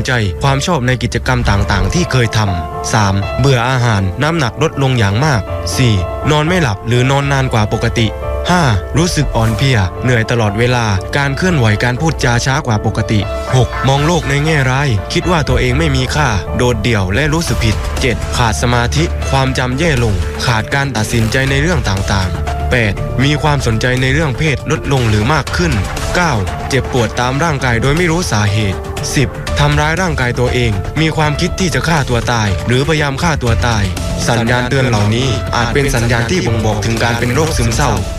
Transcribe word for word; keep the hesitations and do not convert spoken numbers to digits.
ใจความชอบในกิจกรรมต่างๆที่เคยทำ สาม เบื่ออาหารน้ำหนักลดลงอย่างมาก สี่ นอนไม่หลับหรือนอนนานกว่าปกติ ห้า รู้สึกอ่อนเพลียเหนื่อยตลอดเวลาการเคลื่อนไหวการพูดจาช้ากว่าปกติ หก มองโลกในแง่ร้ายคิดว่าตัวเองไม่มีค่าโดดเดี่ยวและรู้สึกผิด เจ็ด ขาดสมาธิความจำแย่ลงขาดการตัดสินใจในเรื่องต่างๆ แปด มีความสนใจในเรื่องเพศลดลงหรือมากขึ้น เก้า เจ็บปวดตามร่างกายโดยไม่รู้สาเหตุ สิบ ทำร้ายร่างกายตัวเองมีความคิดที่จะฆ่าตัวตายหรือพยายามฆ่าตัวตายสัญญาณเตือนเหล่านี้อาจเป็นสัญญาณที่บ่งบอกถึงการเป็นโรคซึมเศร้า